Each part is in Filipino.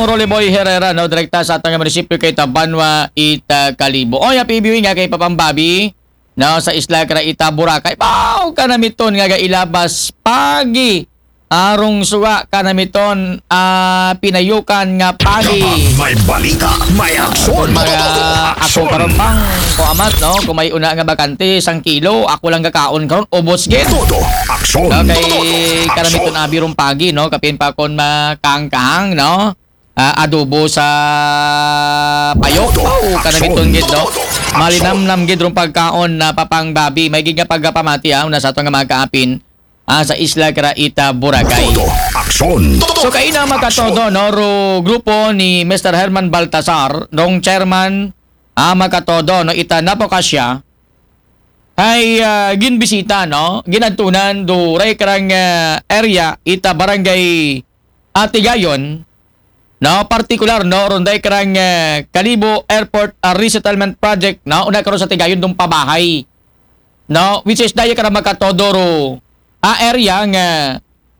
atong Rolly Boy Herrera, no, direkta sa atong munisipyo kay Tabanwa, Kalibo. O, ya PBW nga kay Papambabi, no, sa isla kara Boracay. Pao kanamiton nga ilabas pagi. Arong suwa kanamiton pinayukan nga pagi. May balita, may aksyon. Mga ako karon pang kuamat, no, kung may una nga bakante 1 kilo, ako lang gakaon karon ubos gid. Todo aksyon. No, kay kanamiton abirong pagi, no, kapin pa kon makangkang, no. Adobo sa payok. Oh, kanamiton gid, no. Malinamnam gid rong pagkaon na Papangbabi. May gid nga pagpamati na sa ato nga magkaapin. Sa isla kara Boracay. Todo aksyon. So kay na makatodo, no, ro grupo ni Mr. Herman Baltasar, nung chairman makatodo, no, napokasya ay ginbisita, no, ginadtunan do ray karang area barangay Tigayon, no, particular, no, ronday karang Kalibo Airport Resettlement Project, no, una karon sa Tigayon dong pabahay, no, which is daya karang makatodo ro area nga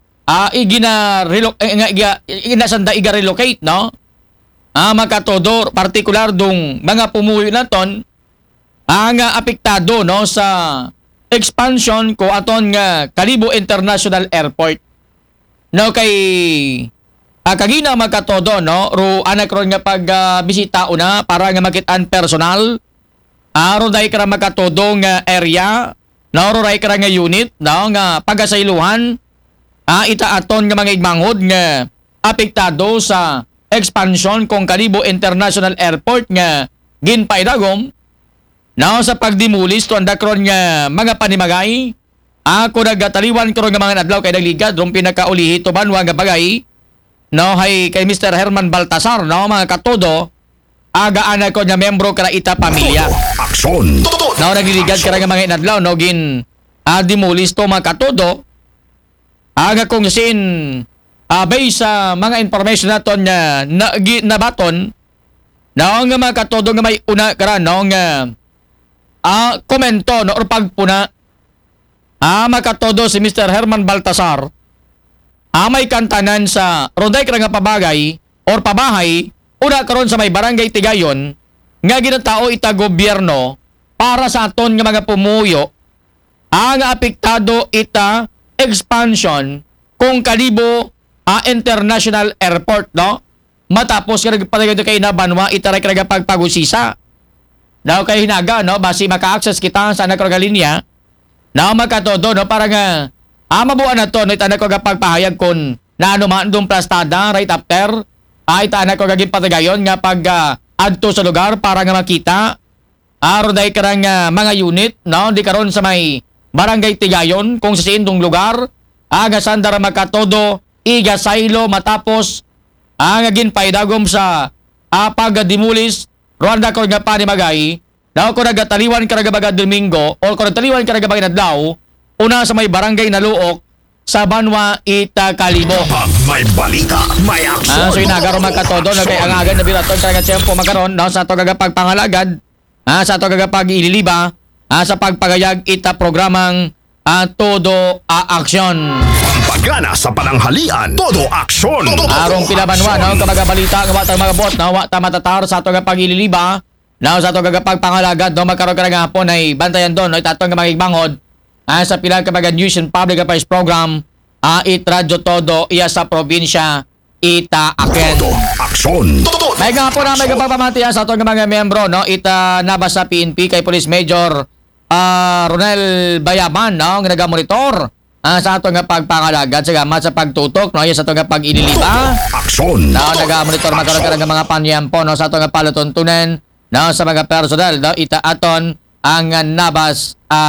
iginasanda iga-relocate, no? Makatodo particular dong mga pumuyo naton ang apektado, no, sa expansion ko aton nga Kalibo International Airport. No, kay kagina makatodo, no, ro anak ron nga pagbisita una para nga makitaan personal ro dai kara makatodo nga area. Nauroray ka nga unit, no, nga pagasailuhan, itaaton nga mga igmanghod nga apektado sa expansion kong Kalibo International Airport nga ginpaidagom, no, sa pagdimulis to andakron nga mga panimagay, ako nagataliwan ko nga mga adlaw kay nagligad, rong pinakaulihi to banwa nga bagay, no, hay kay Mr. Herman Baltasar, no, mga katodo, agaan ko nga membro kara pamilya. Aksyon. No, nagliligad ka nga mga inadlaw, no, gin dimulis to mga katodo. Aga kung sin based sa mga information naton nga nabaton, no, nga mga katodo nga may una kara, no, nga komento, no, or pagpuna mga katodo si Mr. Herman Baltasar may kantanan sa ronday kara nga pabagay or pabahay una karon sa may barangay Tigayon nga ginatao gobyerno para sa aton nga mga pumuyo ang apektado expansion kung Kalibo International Airport, no, matapos ka nagpatagado kay Banwa itaray ka pagpagusisa daw kay hinaga, no, basi maka-access kita sa anak nga linya na makatodo, no, para nga mabuan na to no, itanak ko pagpahayag kun na ano man dong plastada right after itanak ko gaging patagayon nga pag adto sa lugar para nga makita roday karang mga unit, no, di karon sa may barangay Tigayon kung sa sindong lugar nga sandara makatodo iga saylo matapos nga ginpaidagom sa pagdimulis Rwanda ko nga panimagay daw ko nagataliwan ka baga Domingo o ko nagtaliwan ka baga adlaw una sa may barangay Naluok sa Banwa, Kalibo. Pag may balita, may aksyon. So inagaro magkatodo na kay ang agad na biraton kaya tiyempo magkaroon, no, sa ito kagapagpangalagad, sa ito kagapag-ililiba, sa pagpagayag programang Todo Aksyon. Pampagana sa pananghalian, Todo Aksyon. Arong pilabanwa, no, kapagabalita, watang mga bot, no, watang matatar sa ito kagapag-ililiba, no, sa ito kagapagpangalagad, no, magkaroon ka na hapon ay bantayan doon, no, itatong ka magigbangod, sa pilang kabaga News and Public Affairs Program, Radyo Todo, iya sa probinsya, Aken. Todo aksyon. May nga po na may kapapamatiyan sa itong mga membro, no, nabas sa PNP kay Police Major Ronel Bayaman, no, nga nagamonitor sa itong pagpangalagad, sa pagtutok, no, iya sa itong pag-iniliba. Aksyon. No, nagamonitor magkaroon ng mga panyampo, no, sa itong palutuntunan, no, sa mga personal, no, itaaton ang nabas